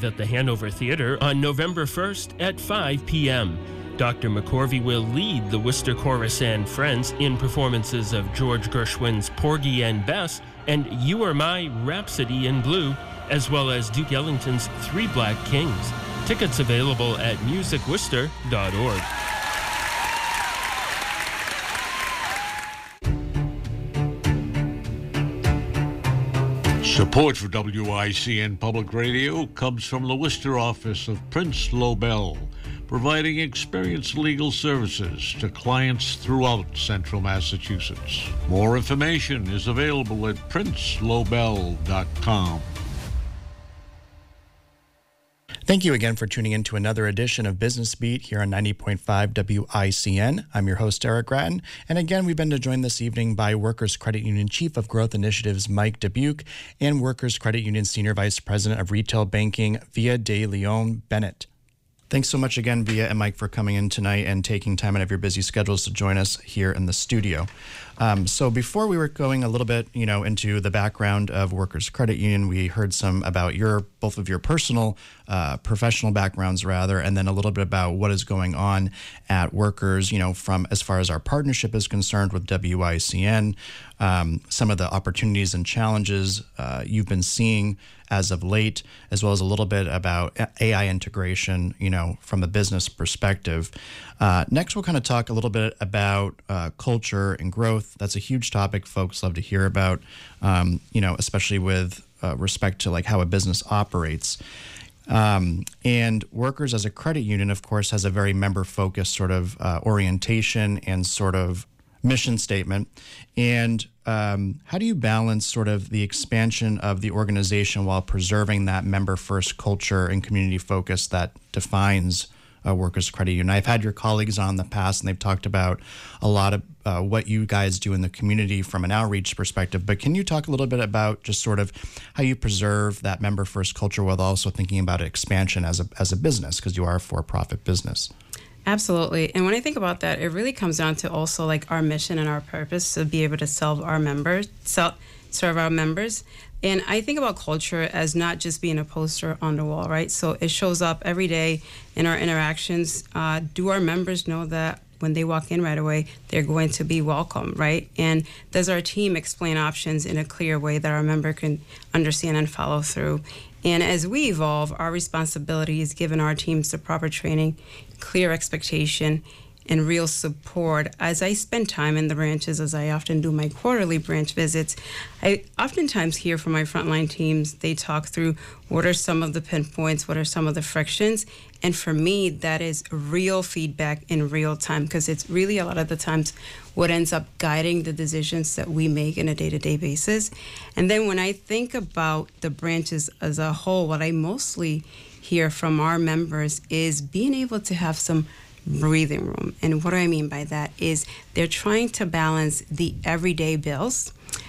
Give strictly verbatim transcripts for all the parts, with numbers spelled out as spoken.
at the Hanover Theatre on November first at five p.m. Doctor McCorvey will lead the Worcester Chorus and Friends in performances of George Gershwin's Porgy and Bess and You Are My Rhapsody in Blue, as well as Duke Ellington's Three Black Kings. Tickets available at music worcester dot org. Support for W I C N Public Radio comes from the Worcester office of Prince Lobel, providing experienced legal services to clients throughout central Massachusetts. More information is available at prince lobel dot com. Thank you again for tuning in to another edition of Business Beat here on ninety point five W I C N. I'm your host, Eric Gratton. And again, we've been joined this evening by Workers Credit Union Chief of Growth Initiatives, Mike Dubuque, and Workers Credit Union Senior Vice President of Retail Banking, Via de Leon Bennett. Thanks so much again, Via and Mike, for coming in tonight and taking time out of your busy schedules to join us here in the studio. Um, so before we were going a little bit, you know, into the background of Workers Credit Union, we heard some about your both of your personal, uh, professional backgrounds, rather, and then a little bit about what is going on at Workers, you know, from as far as our partnership is concerned with W I C N, um, some of the opportunities and challenges uh, you've been seeing as of late, as well as a little bit about A I integration, you know, from a business perspective. Uh, next, we'll kind of talk a little bit about uh, culture and growth. That's a huge topic folks love to hear about, um, you know, especially with uh, respect to like how a business operates. Um, and Workers as a credit union, of course, has a very member-focused sort of uh, orientation and sort of mission statement. And um, how do you balance sort of the expansion of the organization while preserving that member-first culture and community focus that defines uh, Workers Credit Union? I've had your colleagues on in the past, and they've talked about a lot of uh, what you guys do in the community from an outreach perspective. But can you talk a little bit about just sort of how you preserve that member-first culture while also thinking about expansion as a as a business, because you are a for-profit business? Absolutely. And when I think about that, it really comes down to also like our mission and our purpose to be able to serve our members, serve our members. And I think about culture as not just being a poster on the wall, right? So it shows up every day in our interactions. Uh, do our members know that when they walk in right away, they're going to be welcome, right? And does our team explain options in a clear way that our member can understand and follow through? And as we evolve, our responsibility is giving our teams the proper training, clear expectation, and real support. As I spend time in the branches, as I often do my quarterly branch visits, I oftentimes hear from my frontline teams, they talk through what are some of the pinpoints, what are some of the frictions. And for me, that is real feedback in real time, because it's really a lot of the times what ends up guiding the decisions that we make on a day-to-day basis. And then when I think about the branches as a whole, what I mostly hear from our members is being able to have some breathing room. And what do I mean by that is they're trying to balance the everyday bills,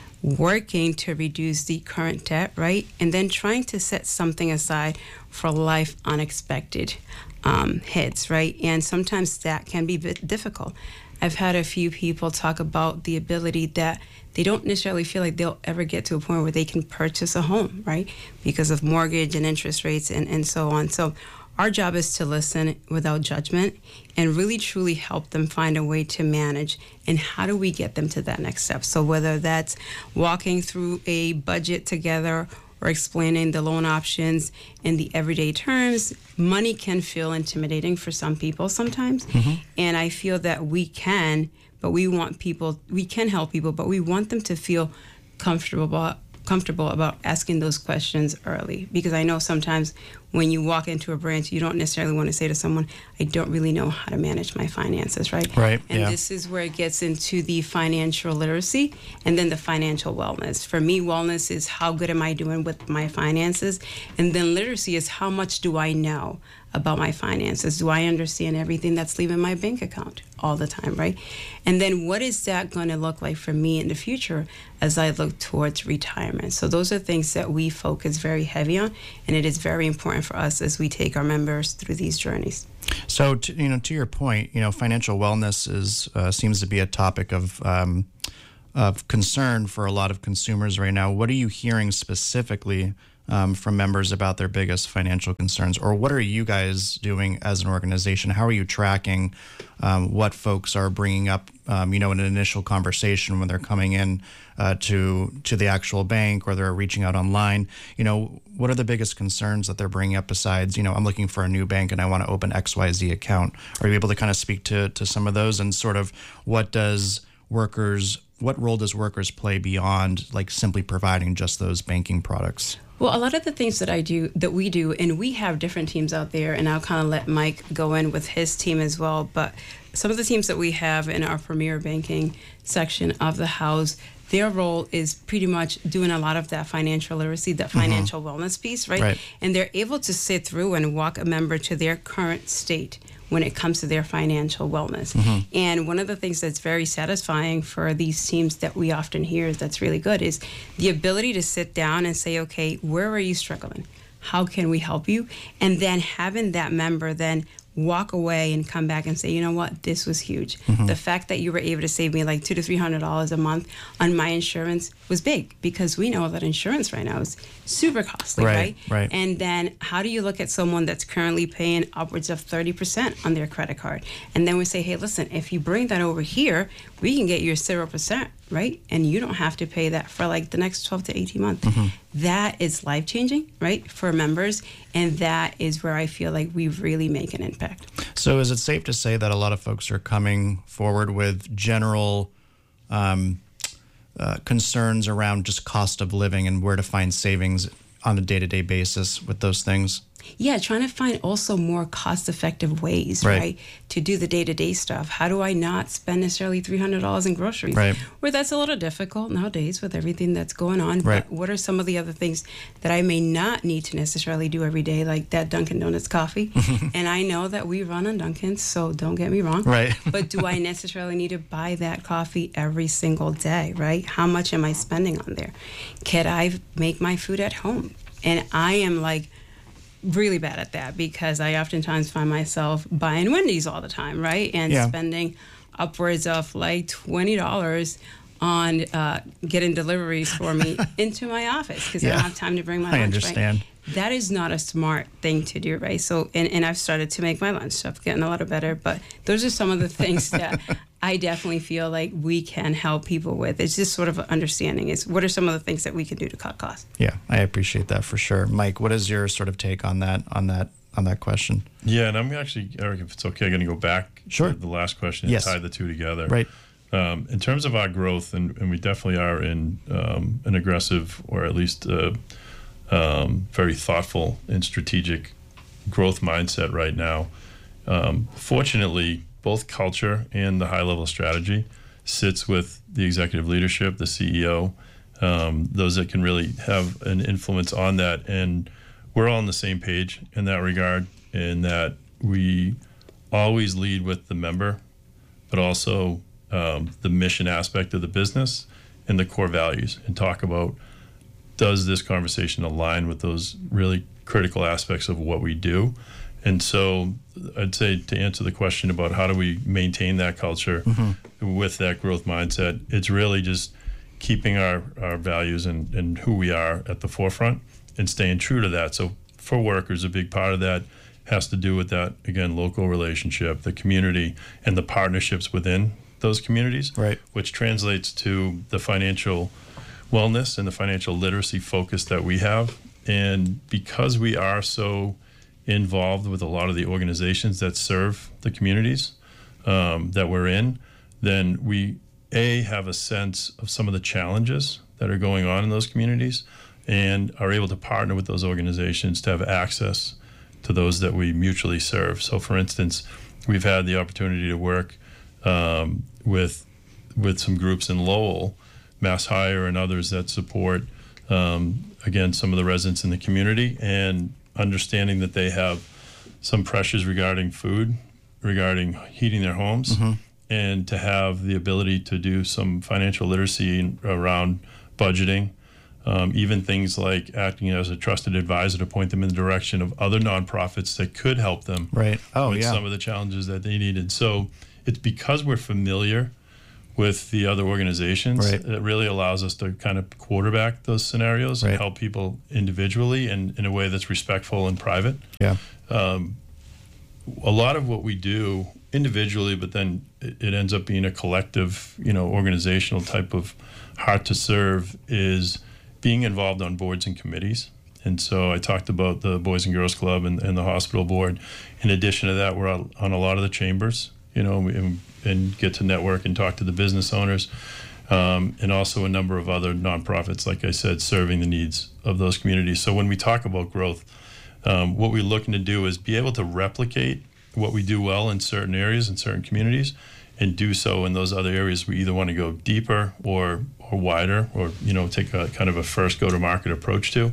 working to reduce the current debt, right? And then trying to set something aside for life unexpected um, hits, right? And sometimes that can be a bit difficult. I've had a few people talk about the ability that they don't necessarily feel like they'll ever get to a point where they can purchase a home, right? Because of mortgage and interest rates and, and so on. So our job is to listen without judgment and really truly help them find a way to manage. And how do we get them to that next step? So whether that's walking through a budget together or explaining the loan options in the everyday terms, money can feel intimidating for some people sometimes. Mm-hmm. And I feel that we can, but we want people, we can help people, but we want them to feel comfortable about, comfortable about asking those questions early. Because I know sometimes when you walk into a branch, you don't necessarily want to say to someone, I don't really know how to manage my finances, right? Right. And yeah. This is where it gets into the financial literacy and then the financial wellness. For me, wellness is how good am I doing with my finances? And then literacy is how much do I know about my finances? Do I understand everything that's leaving my bank account all the time, right? And then what is that going to look like for me in the future as I look towards retirement? So those are things that we focus very heavy on, and it is very important for us as we take our members through these journeys. So, to, you know, to your point, you know, financial wellness is uh, seems to be a topic of um, of concern for a lot of consumers right now. What are you hearing specifically um, from members about their biggest financial concerns? Or what are you guys doing as an organization? How are you tracking um, what folks are bringing up, um, you know, in an initial conversation when they're coming in uh, to to the actual bank or they're reaching out online? You know, what are the biggest concerns that they're bringing up besides, you know, I'm looking for a new bank and I want to open X Y Z account? Are you able to kind of speak to, to some of those, and sort of what does workers, what role does workers play beyond like simply providing just those banking products? Well, a lot of the things that I do, that we do, and we have different teams out there, and I'll kind of let Mike go in with his team as well, but some of the teams that we have in our Premier Banking section of the house, their role is pretty much doing a lot of that financial literacy, that financial mm-hmm. wellness piece, right? right? And they're able to sit through and walk a member to their current state when it comes to their financial wellness. Mm-hmm. And one of the things that's very satisfying for these teams that we often hear that's really good is the ability to sit down and say, okay, where are you struggling? How can we help you? And then having that member then walk away and come back and say, you know what, this was huge. Mm-hmm. The fact that you were able to save me like two to three hundred dollars a month on my insurance was big, because we know that insurance right now is super costly, right? Right. right. And then how do you look at someone that's currently paying upwards of thirty percent on their credit card? And then we say, hey, listen, if you bring that over here, we can get you zero percent, right? And you don't have to pay that for like the next twelve to eighteen months. Mm-hmm. That is life changing, right, for members. And that is where I feel like we really make an impact. So is it safe to say that a lot of folks are coming forward with general um, uh, concerns around just cost of living and where to find savings on a day-to-day basis with those things? Yeah, trying to find also more cost-effective ways, right. right, to do the day-to-day stuff. How do I not spend necessarily three hundred dollars in groceries? Right. Where that's a little difficult nowadays with everything that's going on. Right. But what are some of the other things that I may not need to necessarily do every day, like that Dunkin' Donuts coffee? And I know that we run on Dunkin's, so don't get me wrong. Right. But do I necessarily need to buy that coffee every single day, right? How much am I spending on there? Can I make my food at home? And I am like, really bad at that, because I oftentimes find myself buying Wendy's all the time, right? And yeah. spending upwards of like twenty dollars on uh, getting deliveries for me into my office, because yeah. I don't have time to bring my I lunch, understand. Right? That is not a smart thing to do, right? So, and, and I've started to make my lunch stuff getting a lot better, but those are some of the things that I definitely feel like we can help people with. It's just sort of an understanding is what are some of the things that we can do to cut costs? Yeah, I appreciate that for sure. Mike, what is your sort of take on that on that on that question? Yeah, and I'm actually, Eric, if it's okay, I'm going to go back sure. to the last question and yes. tie the two together. Right. Um, in terms of our growth, and, and we definitely are in um, an aggressive, or at least uh, um, very thoughtful and strategic growth mindset right now. Um, fortunately, both culture and the high-level strategy sits with the executive leadership, the C E O, um, those that can really have an influence on that. And we're all on the same page in that regard, in that we always lead with the member, but also um, the mission aspect of the business and the core values, and talk about, does this conversation align with those really critical aspects of what we do? And so I'd say, to answer the question about how do we maintain that culture mm-hmm. with that growth mindset, it's really just keeping our, our values and, and who we are at the forefront and staying true to that. So for workers, a big part of that has to do with that, again, local relationship, the community, and the partnerships within those communities, right. which translates to the financial wellness and the financial literacy focus that we have. And because we are so involved with a lot of the organizations that serve the communities um, that we're in, then we, A, have a sense of some of the challenges that are going on in those communities, and are able to partner with those organizations to have access to those that we mutually serve. So, for instance, we've had the opportunity to work um, with with some groups in Lowell, Mass Hire and others that support, um, again, some of the residents in the community, and understanding that they have some pressures regarding food, regarding heating their homes, mm-hmm. and to have the ability to do some financial literacy around budgeting, um, even things like acting as a trusted advisor to point them in the direction of other nonprofits that could help them right. oh, with yeah. some of the challenges that they needed. So it's because we're familiar with the other organizations. Right. It really allows us to kind of quarterback those scenarios Right. and help people individually and in a way that's respectful and private. Yeah. Um, a lot of what we do individually, but then it, it ends up being a collective, you know, organizational type of heart to serve, is being involved on boards and committees. And so I talked about the Boys and Girls Club and, and the hospital board. In addition to that, we're on, on a lot of the chambers, you know, and, and get to network and talk to the business owners, um, and also a number of other nonprofits, like I said, serving the needs of those communities. So when we talk about growth, um, what we're looking to do is be able to replicate what we do well in certain areas in certain communities, and do so in those other areas. We either want to go deeper or or wider, or you know, take a kind of a first go-to-market approach to.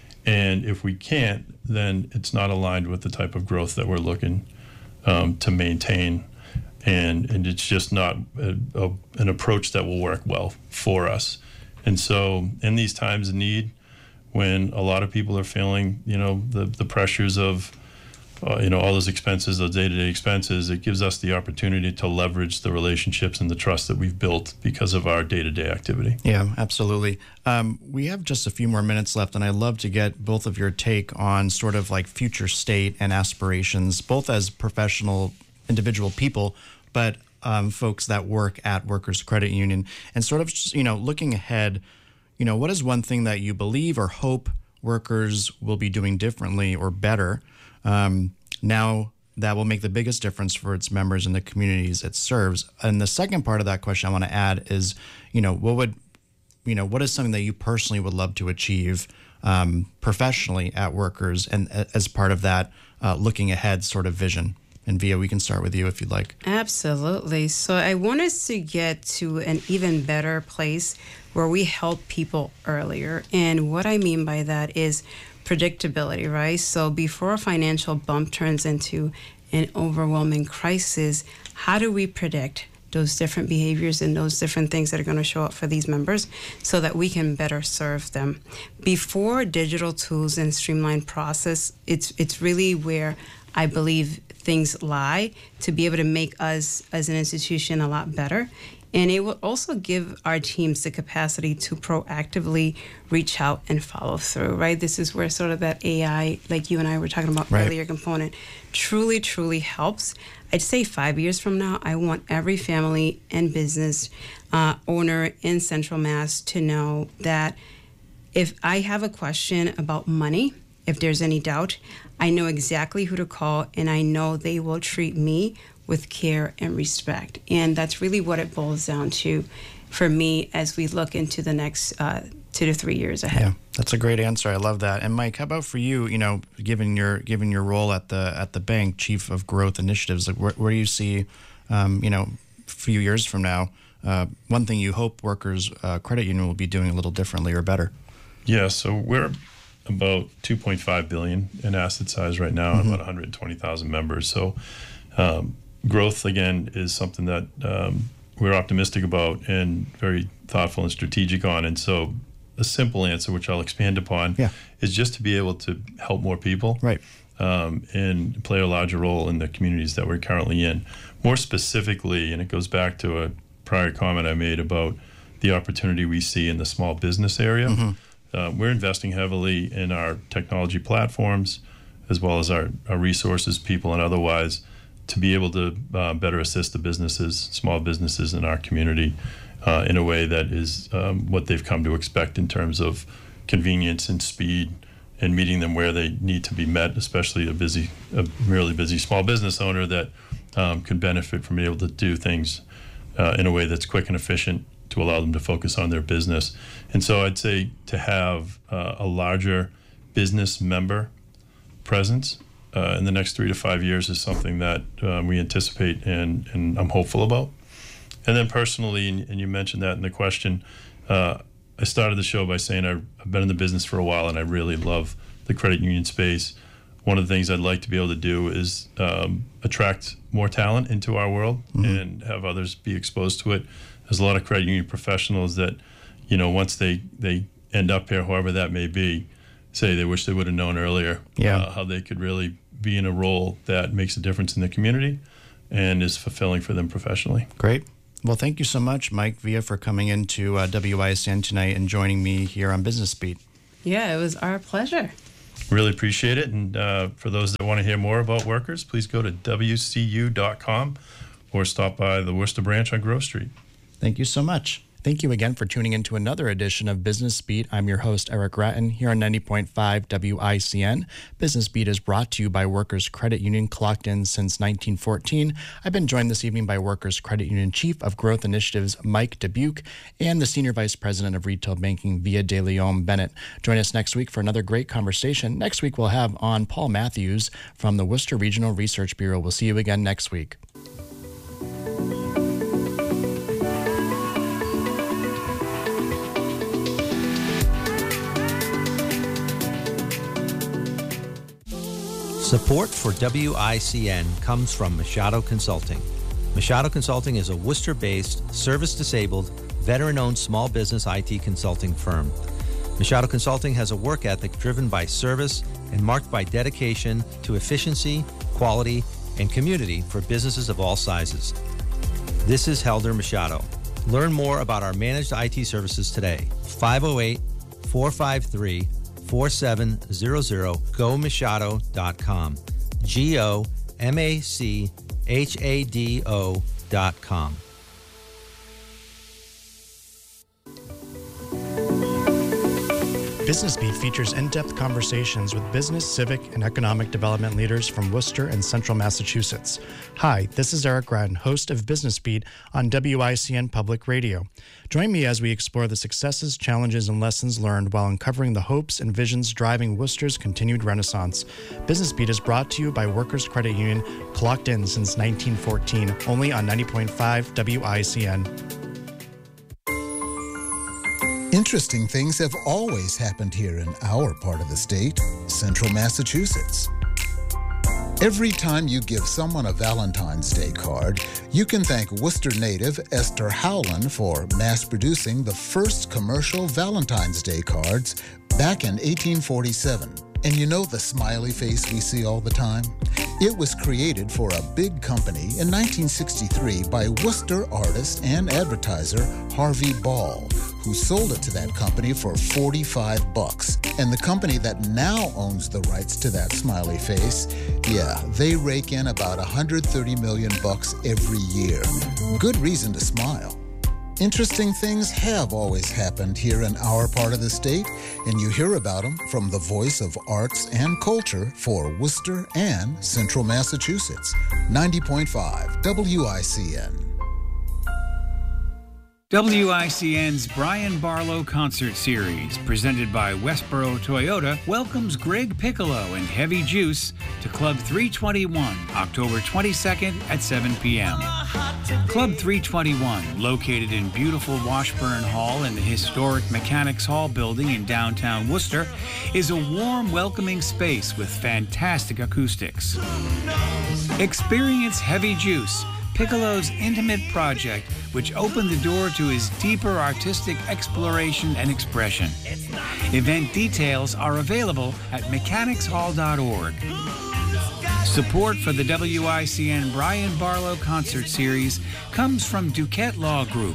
And if we can't, then it's not aligned with the type of growth that we're looking um, to maintain, and and it's just not a, a, an approach that will work well for us. And so, in these times of need, when a lot of people are feeling, you know, the the pressures of Uh, you know, all those expenses, those day-to-day expenses, it gives us the opportunity to leverage the relationships and the trust that we've built because of our day-to-day activity. Yeah, absolutely. Um, we have just a few more minutes left, and I'd love to get both of your take on sort of like future state and aspirations, both as professional, individual people, but um, folks that work at Workers Credit Union, and sort of just, you know, looking ahead, you know, what is one thing that you believe or hope workers will be doing differently or better Um, now that will make the biggest difference for its members and the communities it serves? And the second part of that question I want to add is, you know, what would, you know, what is something that you personally would love to achieve um, professionally at Workers, and as part of that uh, looking ahead sort of vision? And Via, we can start with you if you'd like. Absolutely. So I want us to get to an even better place where we help people earlier. And what I mean by that is predictability, right? So before a financial bump turns into an overwhelming crisis, how do we predict those different behaviors and those different things that are going to show up for these members so that we can better serve them? Before digital tools and streamlined process, it's it's really where I believe things lie, to be able to make us as an institution a lot better. And it will also give our teams the capacity to proactively reach out and follow through, right? This is where sort of that A I, like you and I were talking about right. earlier, component truly, truly helps. I'd say five years from now, I want every family and business uh, owner in Central Mass to know that if I have a question about money, if there's any doubt, I know exactly who to call, and I know they will treat me with care and respect. And that's really what it boils down to for me as we look into the next uh, two to three years ahead. Yeah, that's a great answer. I love that. And Mike, how about for you? You know, given your given your role at the at the bank, Chief of Growth Initiatives, like where, where do you see, um, you know, a few years from now, uh, one thing you hope Workers uh, Credit Union will be doing a little differently or better? Yeah, so we're about two point five billion dollars in asset size right now, mm-hmm. about one hundred twenty thousand members. So um, growth, again, is something that um, we're optimistic about and very thoughtful and strategic on. And so a simple answer, which I'll expand upon, yeah. is just to be able to help more people, right, um, and play a larger role in the communities that we're currently in. More specifically, and it goes back to a prior comment I made about the opportunity we see in the small business area. Mm-hmm. Uh, we're investing heavily in our technology platforms, as well as our, our resources, people and otherwise, to be able to uh, better assist the businesses, small businesses in our community uh, in a way that is um, what they've come to expect in terms of convenience and speed, and meeting them where they need to be met, especially a busy, a really busy small business owner that um, can benefit from being able to do things uh, in a way that's quick and efficient to allow them to focus on their business. And so I'd say to have uh, a larger business member presence uh, in the next three to five years is something that uh, we anticipate and, and I'm hopeful about. And then personally, and, and you mentioned that in the question, uh, I started the show by saying I've been in the business for a while and I really love the credit union space. One of the things I'd like to be able to do is um, attract more talent into our world, mm-hmm. and have others be exposed to it. There's a lot of credit union professionals that, you know, once they, they end up here, however that may be, say they wish they would have known earlier yeah. uh, how they could really be in a role that makes a difference in the community and is fulfilling for them professionally. Great. Well, thank you so much, Mike Villa, for coming into uh, W I C N tonight and joining me here on Business Beat. Yeah, it was our pleasure. Really appreciate it. And uh, for those that want to hear more about Workers, please go to W C U dot com or stop by the Worcester branch on Grove Street. Thank you so much. Thank you again for tuning in to another edition of Business Beat. I'm your host, Eric Grattan, here on ninety point five W I C N. Business Beat is brought to you by Workers Credit Union, clocked in since nineteen fourteen. I've been joined this evening by Workers Credit Union Chief of Growth Initiatives, Mike Dubuque, and the Senior Vice President of Retail Banking, Villa de Leon Bennett. Join us next week for another great conversation. Next week, we'll have on Paul Matthews from the Worcester Regional Research Bureau. We'll see you again next week. Support for W I C N comes from Machado Consulting. Machado Consulting is a Worcester-based, service-disabled, veteran-owned small business I T consulting firm. Machado Consulting has a work ethic driven by service and marked by dedication to efficiency, quality, and community for businesses of all sizes. This is Helder Machado. Learn more about our managed I T services today. five oh eight, four five three, four seven zero zero, go machado dot com. G O M A C H A D O dot com. Business Beat features in-depth conversations with business, civic, and economic development leaders from Worcester and Central Massachusetts. Hi, this is Eric Grattan, host of Business Beat on W I C N Public Radio. Join me as we explore the successes, challenges, and lessons learned while uncovering the hopes and visions driving Worcester's continued renaissance. Business Beat is brought to you by Workers Credit Union, clocked in since nineteen fourteen, only on ninety point five W I C N. Interesting things have always happened here in our part of the state, Central Massachusetts. Every time you give someone a Valentine's Day card, you can thank Worcester native Esther Howland for mass-producing the first commercial Valentine's Day cards back in eighteen forty-seven. And you know the smiley face we see all the time? It was created for a big company in nineteen sixty-three by Worcester artist and advertiser Harvey Ball, who sold it to that company for forty-five bucks. And the company that now owns the rights to that smiley face, yeah, they rake in about one hundred thirty million bucks every year. Good reason to smile. Interesting things have always happened here in our part of the state, and you hear about them from the voice of arts and culture for Worcester and Central Massachusetts. ninety point five W I C N. W I C N's Brian Barlow Concert Series, presented by Westboro Toyota, welcomes Greg Piccolo and Heavy Juice to Club three twenty-one, October twenty-second at seven p.m. Club three twenty-one, located in beautiful Washburn Hall in the historic Mechanics Hall building in downtown Worcester, is a warm, welcoming space with fantastic acoustics. Experience Heavy Juice, Piccolo's intimate project, which opened the door to his deeper artistic exploration and expression. Event details are available at mechanics hall dot org. Support for the W I C N Brian Barlow Concert Series comes from Duquette Law Group.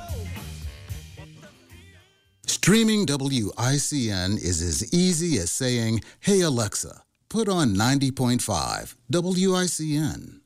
Streaming W I C N is as easy as saying, "Hey Alexa, put on ninety point five W I C N."